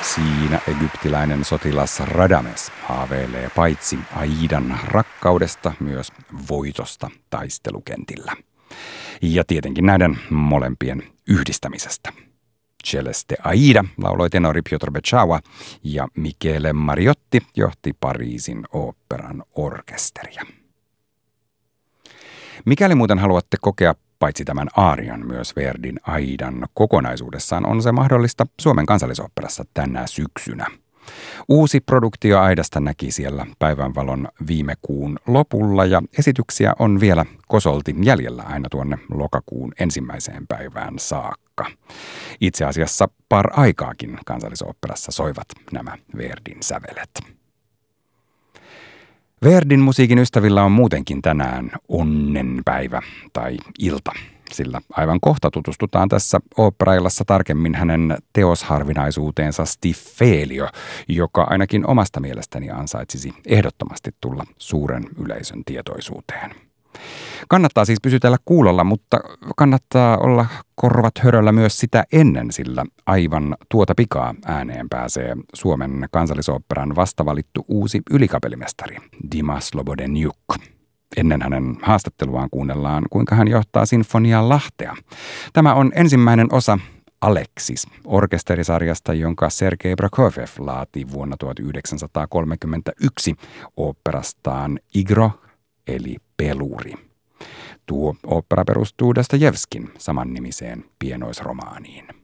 Siinä egyptiläinen sotilas Radames haaveilee paitsi Aidan rakkaudesta myös voitosta taistelukentillä. Ja tietenkin näiden molempien yhdistämisestä. Celeste Aida lauloi tenori Piotr Beczała ja Michele Mariotti johti Pariisin oopperan orkesteria. Mikäli muuten haluatte kokea paitsi tämän aarian myös Verdin Aidan kokonaisuudessaan, on se mahdollista Suomen Kansallisoopperassa tänä syksynä. Uusi produktio Aidasta näki siellä päivänvalon viime kuun lopulla ja esityksiä on vielä kosolti jäljellä aina tuonne lokakuun 1. päivään saakka. Itse asiassa aikaakin Kansallisoopperassa soivat nämä Verdin sävelet. Verdin musiikin ystävillä on muutenkin tänään onnenpäivä tai ilta, sillä aivan kohta tutustutaan tässä oopperaillassa tarkemmin hänen teosharvinaisuuteensa Stiffelio, joka ainakin omasta mielestäni ansaitsisi ehdottomasti tulla suuren yleisön tietoisuuteen. Kannattaa siis pysytellä kuulolla, mutta kannattaa olla korvat höröllä myös sitä ennen, sillä aivan tuota pikaa ääneen pääsee Suomen Kansallisoopperan vastavalittu uusi ylikapellimestari Dima Slobodeniuk. Ennen hänen haastatteluaan kuunnellaan, kuinka hän johtaa Sinfonia Lahtea. Tämä on ensimmäinen osa Aleksis, orkesterisarjasta, jonka Sergei Prokofjev laati vuonna 1931 oopperastaan Igro eli Peluri. Tuo ooppera perustuu Dostojevskin samannimiseen pienoisromaaniin.